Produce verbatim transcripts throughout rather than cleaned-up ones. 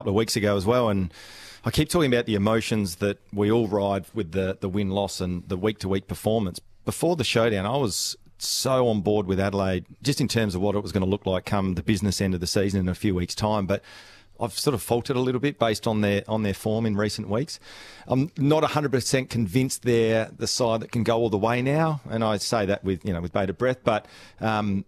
of weeks ago as well, and I keep talking about the emotions that we all ride with the, the win-loss and the week-to-week performance. Before the showdown, I was so on board with Adelaide, just in terms of what it was going to look like come the business end of the season in a few weeks' time, but I've sort of faltered a little bit based on their on their form in recent weeks. I'm not one hundred percent convinced they're the side that can go all the way now, and I say that with you know with bated breath, but um,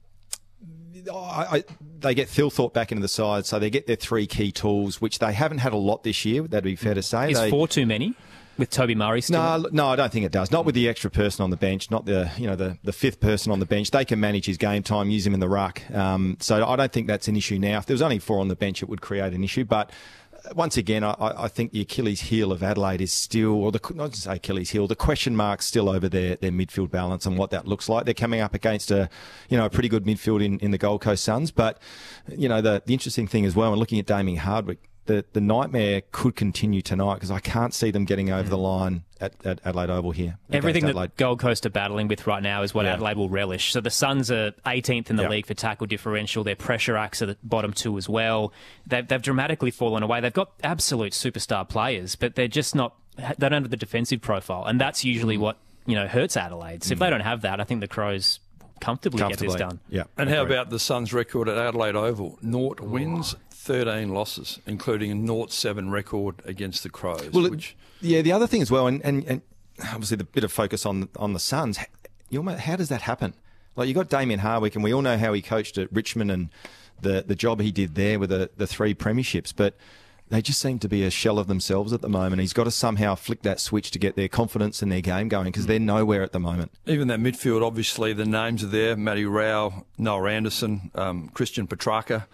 I, I, they get Thilthorpe back into the side, so they get their three key tools, which they haven't had a lot this year, that'd be fair to say. Is they, four too many? With Toby Murray still? No, no, I don't think it does. Not with the extra person on the bench, not the you know the, the fifth person on the bench. They can manage his game time, use him in the ruck. Um, so I don't think that's an issue now. If there was only four on the bench, it would create an issue. But once again, I, I think the Achilles heel of Adelaide is still, or the not to say Achilles heel, the question mark's still over their, their midfield balance and what that looks like. They're coming up against a you know a pretty good midfield in, in the Gold Coast Suns. But you know the the interesting thing as well, and looking at Damien Hardwick, The, the nightmare could continue tonight because I can't see them getting over mm. the line at, at Adelaide Oval here. Everything that Gold Coast are battling with right now is what yeah. Adelaide will relish. So the Suns are eighteenth in the yep. league for tackle differential. Their pressure acts are the bottom two as well. They've, they've dramatically fallen away. They've got absolute superstar players, but they're just not, they don't have the defensive profile. And that's usually mm. what, you know, hurts Adelaide. So mm. if they don't have that, I think the Crows comfortably, comfortably. get this done. Yeah. And how about the Suns' record at Adelaide Oval? Naught wins, thirteen losses, including a naught seven record against the Crows. Well, which... yeah, the other thing as well, and, and, and obviously the bit of focus on on the Suns, you know, how does that happen? Like, you got Damien Hardwick, and we all know how he coached at Richmond and the, the job he did there with the, the three premierships, but they just seem to be a shell of themselves at the moment. He's got to somehow flick that switch to get their confidence and their game going because they're nowhere at the moment. Even that midfield, obviously, the names are there. Matty Rao, Noah Anderson, um, Christian Petrarca,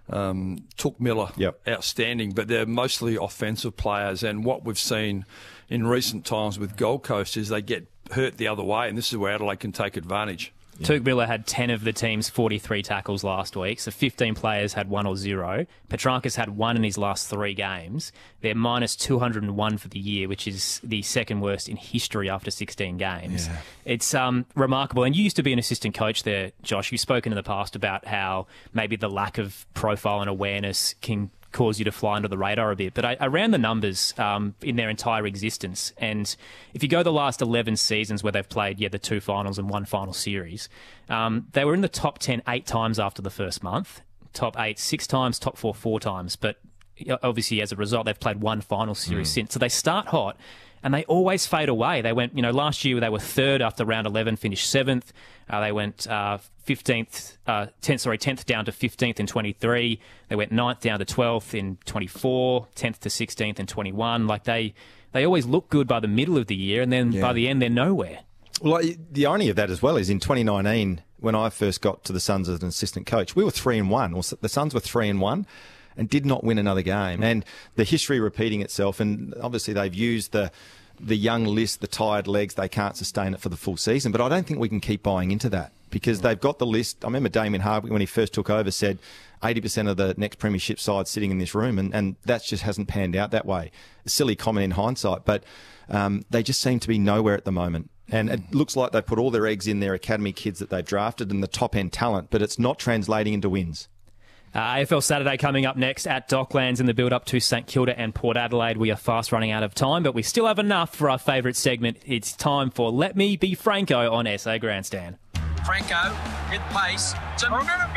um, Took Miller, yep. outstanding. But they're mostly offensive players. And what we've seen in recent times with Gold Coast is they get hurt the other way, and this is where Adelaide can take advantage. Yeah. Touk Miller had ten of the team's forty-three tackles last week, so fifteen players had one or zero. Petrarca's had one in his last three games. They're minus two hundred one for the year, which is the second worst in history after sixteen games. Yeah. It's um, remarkable. And you used to be an assistant coach there, Josh. You've spoken in the past about how maybe the lack of profile and awareness can cause you to fly under the radar a bit. But I, I ran the numbers um, in their entire existence. And if you go the last eleven seasons where they've played, yeah, the two finals and one final series, um, they were in the top ten eight times after the first month, top eight six times, top four four times. But obviously, as a result, they've played one final series mm. since. So they start hot. And they always fade away. They went, you know, last year they were third after round eleven, finished seventh. Uh, they went uh, fifteenth, uh, tenth, sorry, tenth down to fifteenth in twenty-three. They went ninth down to twelfth in twenty-four, tenth to sixteenth in twenty-one. Like they, they always look good by the middle of the year, and then yeah. by the end they're nowhere. Well, the irony of that as well is in twenty nineteen, when I first got to the Suns as an assistant coach, we were three and one, or the Suns were three and one. And did not win another game. And the history repeating itself, and obviously they've used the the young list, the tired legs, they can't sustain it for the full season. But I don't think we can keep buying into that because they've got the list. I remember Damien Hardwick, when he first took over, said eighty percent of the next premiership side sitting in this room, and, and that just hasn't panned out that way. A silly comment in hindsight, but um, they just seem to be nowhere at the moment. And it looks like they put all their eggs in their academy kids that they've drafted and the top-end talent, but it's not translating into wins. Uh, A F L Saturday coming up next at Docklands in the build-up to St Kilda and Port Adelaide. We are fast running out of time, but we still have enough for our favourite segment. It's time for Let Me Be Franco on S A Grandstand. Franco, with pace. And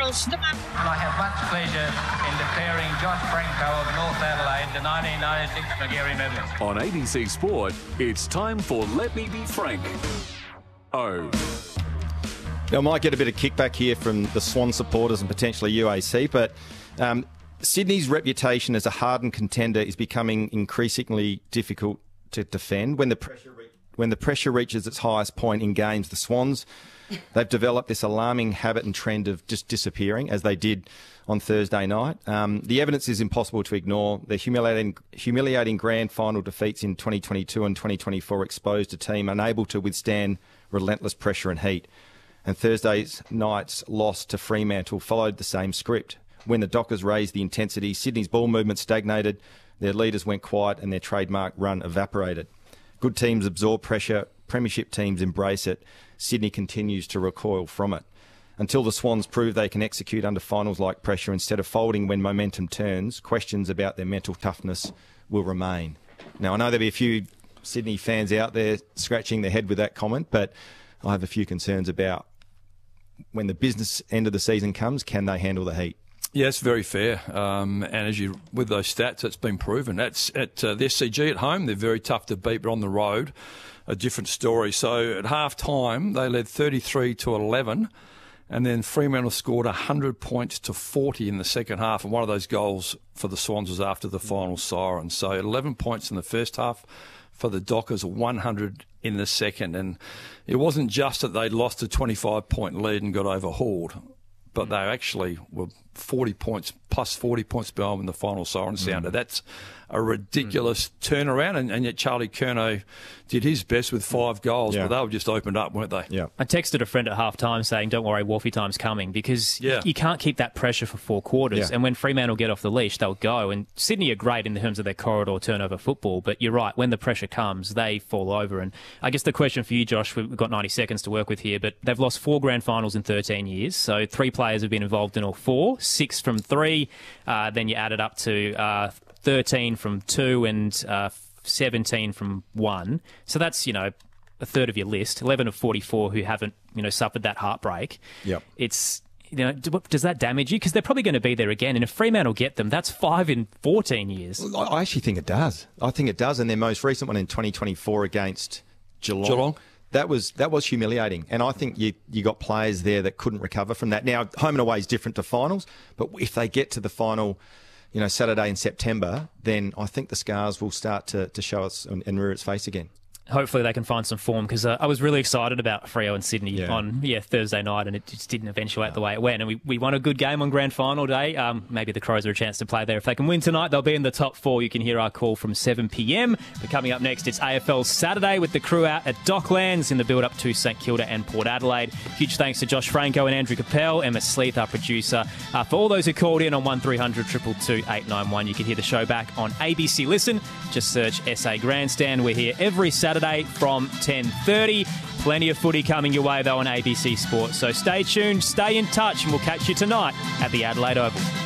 I have much pleasure in declaring Josh Franco of North Adelaide the nineteen ninety-six Magarey medalist. On A B C Sport, it's time for Let Me Be Frank. Oh. Now, I might get a bit of kickback here from the Swan supporters and potentially U A C, but um, Sydney's reputation as a hardened contender is becoming increasingly difficult to defend. When the pressure re- when the pressure reaches its highest point in games, the Swans, they've developed this alarming habit and trend of just disappearing, as they did on Thursday night. Um, the evidence is impossible to ignore. The humiliating, humiliating grand final defeats in twenty twenty-two and twenty twenty-four exposed a team unable to withstand relentless pressure and heat. And Thursday's night's loss to Fremantle followed the same script. When the Dockers raised the intensity, Sydney's ball movement stagnated, their leaders went quiet and their trademark run evaporated. Good teams absorb pressure, premiership teams embrace it. Sydney continues to recoil from it. Until the Swans prove they can execute under finals-like pressure instead of folding when momentum turns, questions about their mental toughness will remain. Now, I know there'll be a few Sydney fans out there scratching their head with that comment, but I have a few concerns about when the business end of the season comes, can they handle the heat? Yeah, it's very fair. Um, and as you, with those stats, it's been proven. That's at uh, the S C G at home, they're very tough to beat, but on the road, a different story. So at half time, they led thirty-three to eleven, and then Fremantle scored one hundred points to forty in the second half. And one of those goals for the Swans was after the final siren. So eleven points in the first half for the Dockers, one hundred in the second. And it wasn't just that they'd lost a twenty-five point lead and got overhauled, but they actually were forty points, plus forty points behind when the final siren sounded. Mm. That's a ridiculous mm. turnaround, and, and yet Charlie Curnow did his best with five goals, yeah. but they were just opened up, weren't they? Yeah. I texted a friend at half time saying, don't worry, Wolfie time's coming, because yeah. you can't keep that pressure for four quarters. Yeah. And when Fremantle get off the leash, they'll go. And Sydney are great in terms of their corridor turnover football, but you're right, when the pressure comes, they fall over. And I guess the question for you, Josh, we've got ninety seconds to work with here, but they've lost four grand finals in thirteen years. So three players have been involved in all four, six from three. Uh, then you add it up to uh, thirteen from two and uh, seventeen from one. So that's, you know, a third of your list. eleven of forty-four who haven't, you know, suffered that heartbreak. Yep. It's, you know, does that damage you? Because they're probably going to be there again. And if Fremantle get them, that's five in fourteen years. I actually think it does. I think it does. And their most recent one in twenty twenty-four against Geelong. Geelong. That was that was humiliating, and I think you you got players there that couldn't recover from that. Now, home and away is different to finals, but if they get to the final, you know, Saturday in September, then I think the scars will start to, to show us and, and rear its face again. Hopefully they can find some form, because uh, I was really excited about Freo and Sydney yeah. on yeah Thursday night, and it just didn't eventuate no. the way it went. And we, we won a good game on grand final day. Um, maybe the Crows are a chance to play there. If they can win tonight, they'll be in the top four. You can hear our call from seven p m. But coming up next, it's A F L Saturday with the crew out at Docklands in the build-up to St Kilda and Port Adelaide. Huge thanks to Josh Franco and Andrew Capel, Emma Sleeth, our producer. Uh, for all those who called in on one three hundred two two two eight nine one, you can hear the show back on A B C Listen. Just search S A Grandstand. We're here every Saturday from ten thirty. Plenty of footy coming your way, though, on A B C Sports. So stay tuned, stay in touch, and we'll catch you tonight at the Adelaide Oval.